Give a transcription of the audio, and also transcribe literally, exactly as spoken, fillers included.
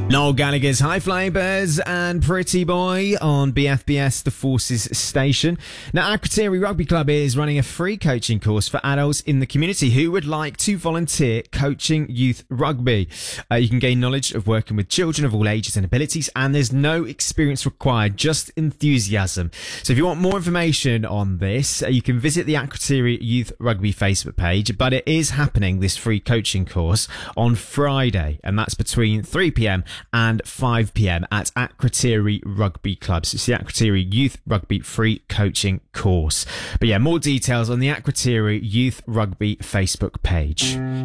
Noel Gallagher's High Flying Birds and Pretty Boy on B F B S The Forces station. Now, Akrotiri Rugby Club is running a free coaching course for adults in the community who would like to volunteer coaching youth rugby. Uh, you can gain knowledge of working with children of all ages and abilities, and there's no experience required, just enthusiasm. So if you want more information on this, uh, you can visit the Akrotiri Youth Rugby Facebook page, but it is happening, this free coaching course, on Friday, and that's between three p.m. and five p.m. at Akrotiri Rugby Club. So it's the Akrotiri Youth Rugby free coaching course. But yeah, more details on the Akrotiri Youth Rugby Facebook page.